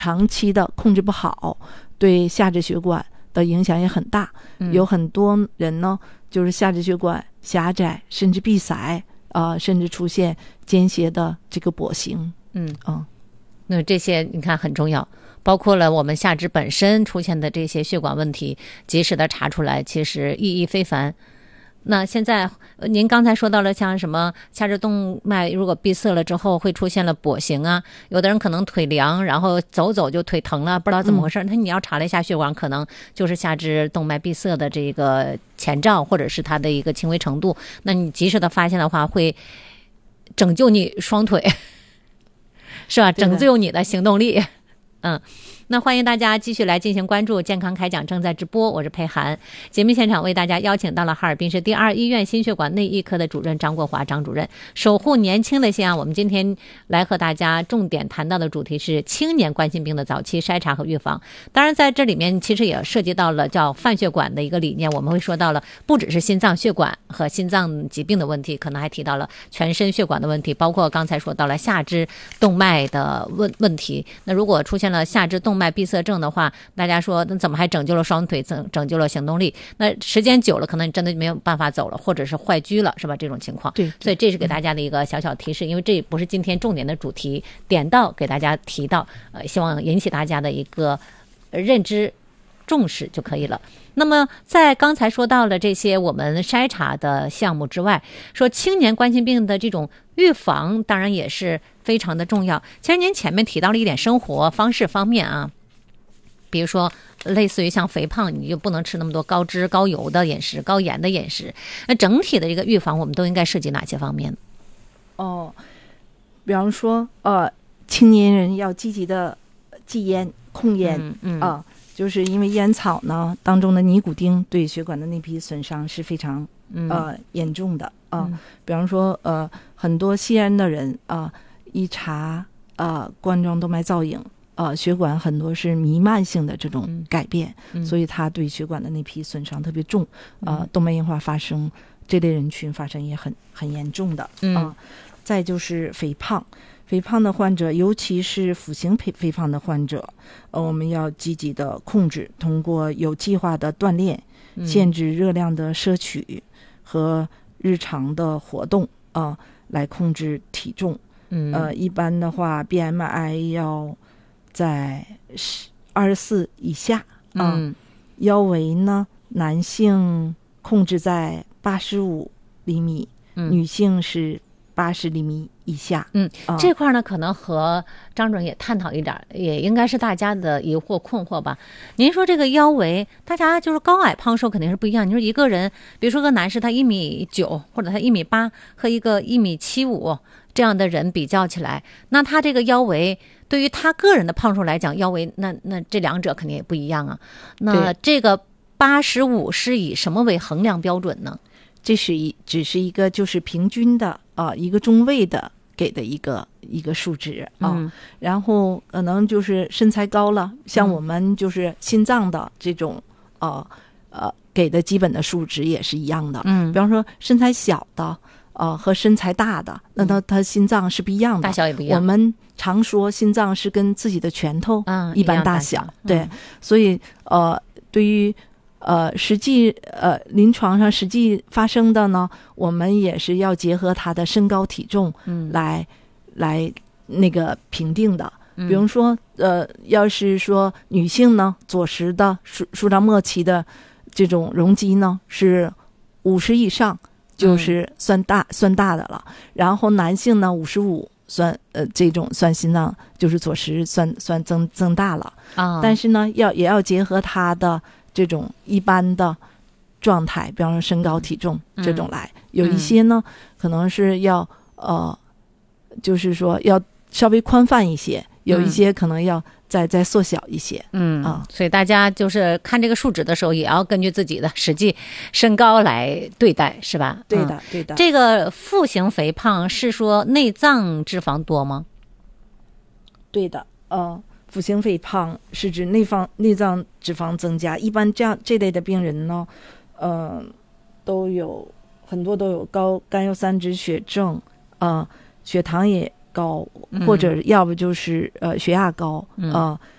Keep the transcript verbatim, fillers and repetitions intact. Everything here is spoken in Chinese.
长期的控制不好，对下肢血管的影响也很大。嗯、有很多人呢，就是下肢血管狭窄，甚至闭塞，啊、呃，甚至出现间歇的这个跛行。 嗯嗯，那这些你看很重要，包括了我们下肢本身出现的这些血管问题，及时的查出来，其实意义非凡。那现在您刚才说到了像什么下肢动脉如果闭塞了之后会出现了跛行啊，有的人可能腿凉，然后走走就腿疼了，不知道怎么回事，那、嗯、你要查了一下血管，可能就是下肢动脉闭塞的这个前兆，或者是它的一个轻微程度，那你及时的发现的话会拯救你双腿，是吧？拯救你的行动力。嗯，那欢迎大家继续来进行关注，健康开讲正在直播，我是佩涵。节目现场为大家邀请到了哈尔滨市第二医院心血管内医科的主任张国华张主任。守护年轻的心啊，我们今天来和大家重点谈到的主题是青年冠心病的早期筛查和预防。当然在这里面其实也涉及到了叫泛血管的一个理念，我们会说到了不只是心脏血管和心脏疾病的问题，可能还提到了全身血管的问题，包括刚才说到了下肢动脉的问问题。那如果出现了下肢动脉闭塞症的话，大家说那怎么还拯救了双腿，拯拯救了行动力？那时间久了可能你真的没有办法走了，或者是坏疽了，是吧？这种情况。 对， 所以这是给大家的一个小小提示，因为这不是今天重点的主题，点到给大家提到，呃，希望引起大家的一个认知重视就可以了。那么在刚才说到了这些我们筛查的项目之外，说青年冠心病的这种预防当然也是非常的重要。其实您前面提到了一点生活方式方面啊，比如说类似于像肥胖，你就不能吃那么多高脂高油的饮食，高盐的饮食。那整体的这个预防我们都应该涉及哪些方面？ 哦，比方说呃青年人要积极的戒烟控烟。嗯嗯啊，就是因为烟草呢当中的尼古丁对血管的内皮损伤是非常呃严重的啊、嗯。比方说呃很多吸烟的人啊、呃，一查呃冠状动脉造影，呃血管很多是弥漫性的这种改变、嗯嗯，所以它对血管的内皮损伤特别重，呃动脉硬化发生这类人群发生也很很严重的啊、嗯呃。再就是肥胖。肥胖的患者，尤其是腹型肥肥胖的患者，呃，我们要积极的控制，通过有计划的锻炼，限制热量的摄取和日常的活动啊、呃，来控制体重。嗯，呃，一般的话 ，B M I 要在二十四以下啊、呃嗯，腰围呢，男性控制在八十五厘米、嗯，女性是八十厘米以下。 嗯，这块呢可能和张主任也探讨一点，也应该是大家的疑惑困惑吧。您说这个腰围，大家就是高矮胖瘦肯定是不一样。你说一个人，比如说个男士他一米九或者他一米八和一个一米七五这样的人比较起来，那他这个腰围对于他个人的胖瘦来讲，腰围那那这两者肯定也不一样啊。那这个八十五是以什么为衡量标准呢？ 这是一只是一个就是平均的啊、呃、一个中位的给的一个一个数值啊、嗯，然后可能就是身材高了，像我们就是心脏的这种呃呃给的基本的数值也是一样的。嗯，比方说身材小的呃和身材大的，那他他心脏是不一样的， 大小也不一样。 我们常说心脏是跟自己的拳头一般大小，嗯、对、嗯，所以呃对于。呃，实际呃，临床上实际发生的呢，我们也是要结合他的身高体重，嗯，来来那个评定的。比如说，呃，要是说女性呢，左十的舒舒张末期的这种容积呢是五十以上，就是算大、嗯、算大的了。然后男性呢，五十五算呃这种算心脏就是左十算算增增大了啊。但是呢，要也要结合他的。这种一般的状态，比方说身高体重、嗯、这种来，有一些呢、嗯、可能是要呃就是说要稍微宽泛一些，有一些可能要再再缩小一些。 嗯啊，所以大家就是看这个数值的时候也要根据自己的实际身高来对待，是吧？ 对的、嗯、对的。 这个腹型肥胖是说内脏脂肪多吗？ 对的，呃腹型肥胖是指内方内脏脂肪增加，一般这样这类的病人呢，呃，都有很多都有高甘油三酯血症，呃，血糖也高，或者要不就是呃血压高， 嗯、 呃